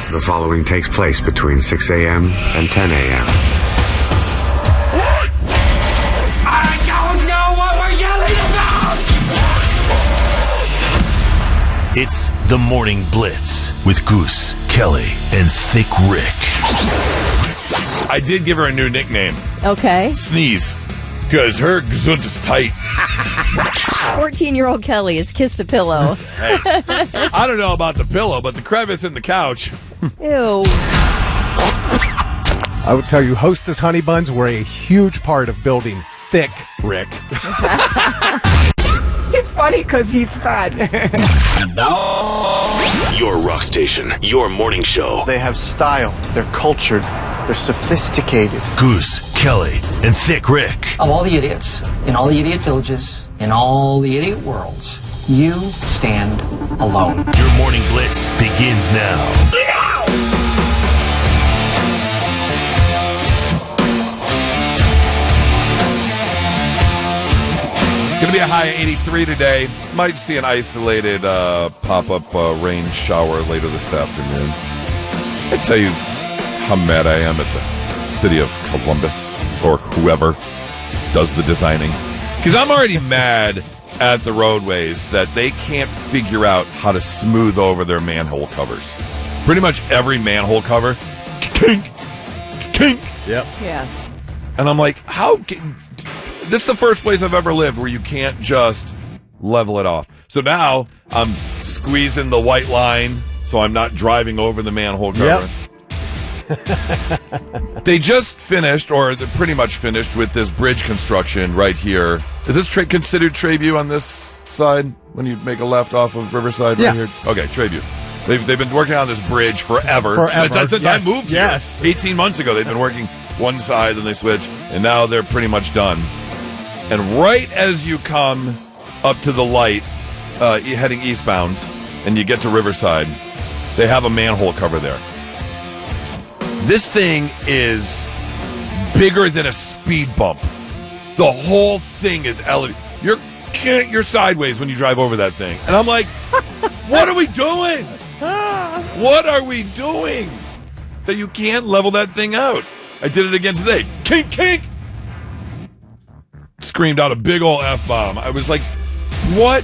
The following takes place between 6 a.m. and 10 a.m. I don't know what we're yelling about! It's the Morning Blitz with Goose, Kelly, and Thick Rick. I did give her a new nickname. Okay. Sneeze. Because her gzunt is tight. 14-year-old Kelly has kissed a pillow. Hey, I don't know about the pillow, but the crevice in the couch. Ew. I would tell you, Hostess honey buns were a huge part of building Thick Rick. It's funny because he's fat. Your rock station, your morning show. They have style. They're cultured. They're sophisticated. Goose, Kelly, and Thick Rick. Of all the idiots, in all the idiot villages, in all the idiot worlds, you stand alone. Your Morning Blitz begins now. Going to be a high of 83 today. Might see an isolated pop-up rain shower later this afternoon. I tell you how mad I am at the city of Columbus, or whoever does the designing. Because I'm already mad at the roadways that they can't figure out how to smooth over their manhole covers. Pretty much every manhole cover, kink, kink. Yep. Yeah. And I'm like, this is the first place I've ever lived where you can't just level it off. So now I'm squeezing the white line so I'm not driving over the manhole cover. Yep. They just finished, or they're pretty much finished, with this bridge construction right here. Is this considered Trabue on this side when you make a left off of Riverside right here? Okay, Trabue. They've been working on this bridge forever. Since I moved here. 18 months ago, they've been working one side, then they switch, and now they're pretty much done. And right as you come up to the light, heading eastbound, and you get to Riverside, they have a manhole cover there. This thing is bigger than a speed bump. The whole thing is elevated. You're sideways when you drive over that thing. And I'm like, what are we doing? What are we doing that you can't level that thing out? I did it again today. Kink, kink! Screamed out a big old F-bomb. I was like, what?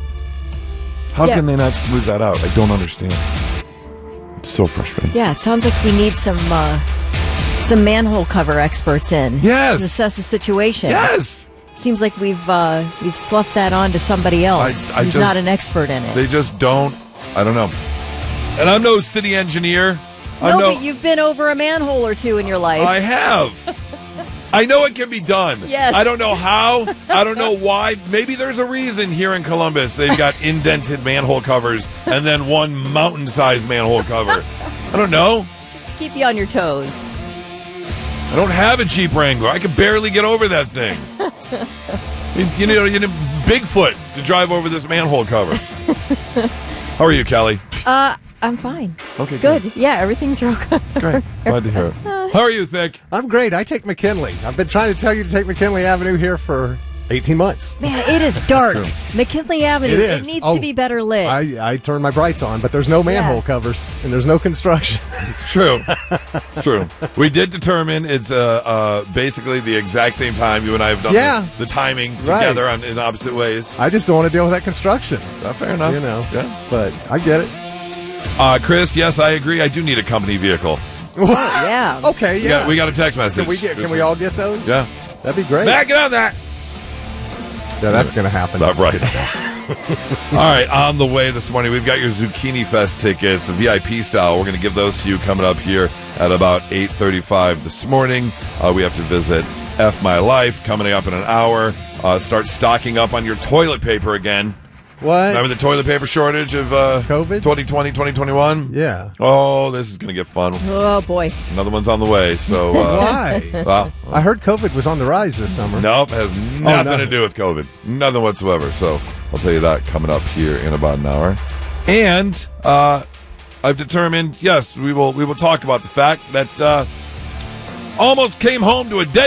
How can they not smooth that out? I don't understand. It's so frustrating. Yeah, it sounds like we need some manhole cover experts in. Yes. To assess the situation. Yes. Seems like we've sloughed that on to somebody else who's not an expert in it. They just don't. I don't know. And I'm no city engineer. But you've been over a manhole or two in your life. I have. I know it can be done. Yes. I don't know how. I don't know why. Maybe there's a reason here in Columbus they've got indented manhole covers and then one mountain-sized manhole cover. I don't know. Just to keep you on your toes. I don't have a Jeep Wrangler. I could barely get over that thing. you need Bigfoot to drive over this manhole cover. How are you, Kelly? I'm fine. Okay, good. Yeah, everything's real good. Great. Glad to hear it. How are you, Thick? I'm great. I take McKinley. I've been trying to tell you to take McKinley Avenue here for 18 months. Man, it is dark. McKinley Avenue. It is. It needs to be better lit. I turn my brights on, but there's no manhole covers and there's no construction. It's true. It's true. We did determine it's basically the exact same time you and I have done the timing together in opposite ways. I just don't want to deal with that construction. Fair enough. Yeah. But I get it. Chris, yes, I agree. I do need a company vehicle. Yeah. Okay, yeah. We got a text message. Can we all get those? Yeah. That'd be great. Back it on that. Yeah, that's going to happen. Right. All right, on the way this morning, we've got your Zucchini Fest tickets, the VIP style. We're going to give those to you coming up here at about 8:35 this morning. We have to visit F My Life coming up in an hour. Start stocking up on your toilet paper again. What? Remember the toilet paper shortage of COVID? 2020, 2021? Yeah. Oh, this is going to get fun. Oh, boy. Another one's on the way. So why? Well, I heard COVID was on the rise this summer. Nope, has nothing to do with COVID. Nothing whatsoever. So I'll tell you that coming up here in about an hour. And I've determined, yes, we will talk about the fact that almost came home to a dead